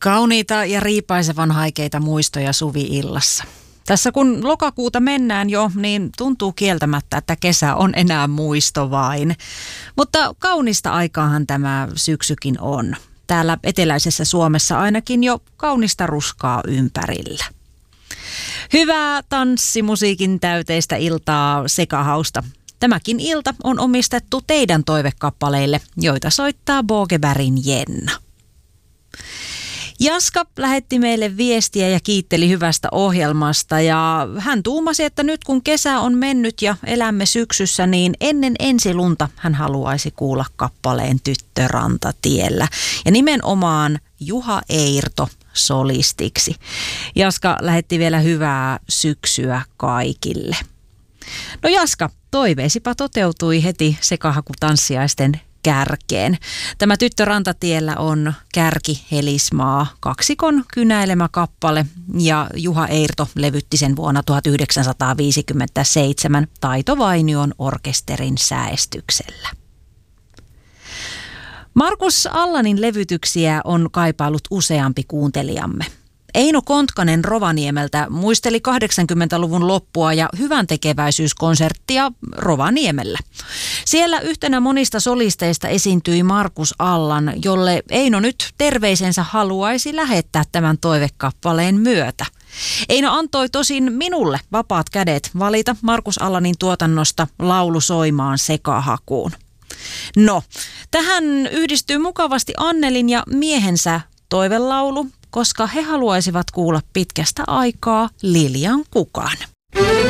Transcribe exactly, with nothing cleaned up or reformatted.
Kauniita ja riipaisevan haikeita muistoja suvi-illassa. Tässä kun lokakuuta mennään jo, niin tuntuu kieltämättä, että kesä on enää muisto vain. Mutta kaunista aikaahan tämä syksykin on. Täällä eteläisessä Suomessa ainakin jo kaunista ruskaa ympärillä. Hyvää tanssimusiikin täyteistä iltaa Sekahausta. Tämäkin ilta on omistettu teidän toivekappaleille, joita soittaa Bogebergin Jenna. Jaska lähetti meille viestiä ja kiitteli hyvästä ohjelmasta ja hän tuumasi, että nyt kun kesä on mennyt ja elämme syksyssä, niin ennen ensilunta hän haluaisi kuulla kappaleen Tyttö rantatiellä ja nimenomaan Juha Eirto solistiksi. Jaska lähetti vielä hyvää syksyä kaikille. No Jaska, toiveisipa toteutui heti sekahakutanssiaisten kärkeen. Tämä Tyttö rantatiellä on Kärki Helismaa kaksikon kynäilemä kappale ja Juha Eirto levytti sen vuonna tuhatyhdeksänsataaviisikymmentäseitsemän Taito Vainion orkesterin säestyksellä. Markus Allanin levytyksiä on kaipailut useampi kuuntelijamme. Eino Kontkanen Rovaniemeltä muisteli kahdeksankymmentäluvun loppua ja hyvän tekeväisyyskonserttia Rovaniemellä. Siellä yhtenä monista solisteista esiintyi Markus Allan, jolle Eino nyt terveisensä haluaisi lähettää tämän toivekappaleen myötä. Eino antoi tosin minulle vapaat kädet valita Markus Allanin tuotannosta laulu soimaan sekahakuun. No, tähän yhdistyy mukavasti Annelin ja miehensä toivelaulu, koska he haluaisivat kuulla pitkästä aikaa Lilian Kukan.